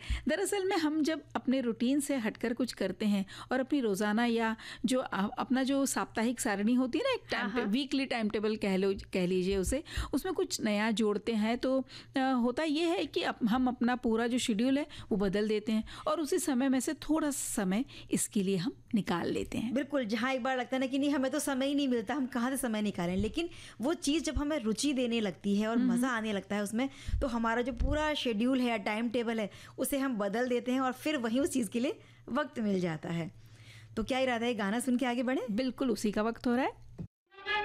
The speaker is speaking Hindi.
दरअसल में हम जब अपने रूटीन से हटकर कुछ करते हैं और अपनी रोज़ाना या जो अपना जो साप्ताहिक सारणी होती है ना, एक टाइम वीकली टाइम टेबल कह लीजिए उसे, उसमें कुछ नया जोड़ते हैं तो होता ये है कि हम अपना पूरा जो शेड्यूल है वो बदल देते हैं और उसी समय में से थोड़ा सा समय इसके लिए हम निकाल लेते हैं। बिल्कुल, जहाँ एक बार लगता है ना कि नहीं हमें तो समय ही नहीं मिलता, हम कहाँ से समय निकालें, लेकिन वो चीज़ जब हमें रुचि देने लगती है और मज़ा आने लगता है उसमें, तो हमारा जो पूरा शेड्यूल है या टाइम टेबल है उसे हम बदल देते हैं और फिर वहीं उस चीज़ के लिए वक्त मिल जाता है। तो क्या इरादा है गाना सुन के आगे बढ़े? बिल्कुल, उसी का वक्त हो रहा है।